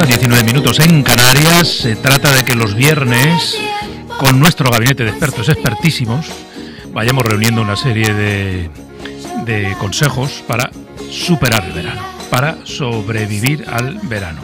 19 minutos en Canarias. Se trata de que los viernes, con nuestro gabinete de expertos expertísimos, vayamos reuniendo una serie de consejos para superar el verano, para sobrevivir al verano.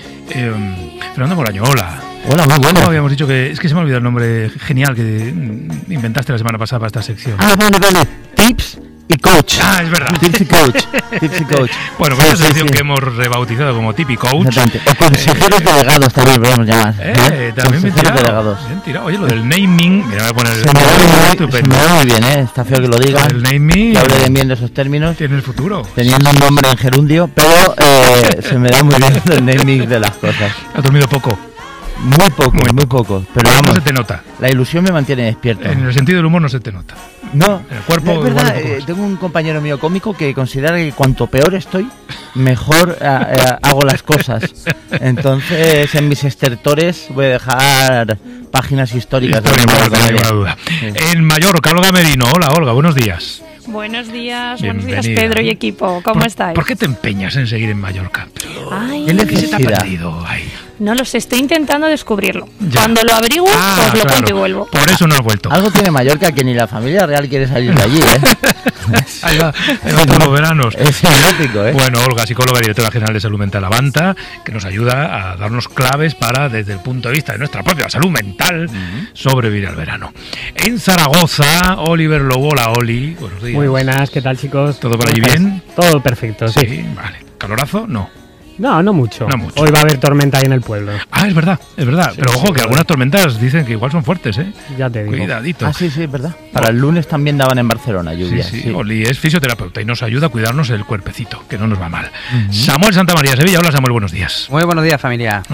Fernando Moraño, hola. Hola, muy bueno. Habíamos dicho que... Es que se me ha olvidado el nombre genial que inventaste la semana pasada para esta sección. Vale. Tips y coach. Es verdad. Tips y coach. Tips y coach. Bueno, pues esta sección que hemos rebautizado como Tip y Coach. O consejeros delegados también podemos llamar. También bien tirado. Bien tirado. Oye, lo del naming... Mira, voy a poner... Se me da muy bien, Está feo que lo diga. El naming... Que hable bien de esos términos. Tiene el futuro. Teniendo un nombre en gerundio, pero se me da muy bien el naming de las cosas. ¿Has dormido poco? Muy poco. Pero vamos, no se te nota. La ilusión me mantiene despierto. En el sentido del humor no se te nota. No, en el cuerpo. Es verdad, tengo un compañero mío cómico que considera que cuanto peor estoy, mejor hago las cosas. Entonces, en mis estertores voy a dejar páginas históricas. No hay ninguna duda. Sí. En Mallorca, Olga Merino. Hola, Olga, buenos días. Buenos días, Pedro y equipo. ¿Cómo estáis? ¿Por qué te empeñas en seguir en Mallorca? ¿Qué se te ha perdido? No lo sé, estoy intentando descubrirlo. Ya. Cuando lo averiguo, os lo cuento y vuelvo. Por eso no has vuelto. Algo tiene Mallorca que ni la familia real quiere salir de allí, Ahí va todos los veranos. Es exótico, Bueno, Olga, psicóloga y directora general de Salud Mental Avanta, que nos ayuda a darnos claves para, desde el punto de vista de nuestra propia salud mental, sobrevivir al verano. En Zaragoza, Oliver Lobo. Hola, Oli. Buenos días. Muy buenas, ¿qué tal, chicos? ¿Todo por allí bien? Todo perfecto, sí. Vale. ¿Calorazo? No. No mucho. Hoy va a haber tormenta ahí en el pueblo. Es verdad. Sí, pero ojo, que algunas tormentas dicen que igual son fuertes, Ya te digo. Cuidadito. Sí, es verdad. Para el lunes también daban en Barcelona lluvia. Sí. Oli es fisioterapeuta y nos ayuda a cuidarnos el cuerpecito, que no nos va mal. Samuel Santamaría, Sevilla. Hola, Samuel, buenos días. Muy buenos días, familia.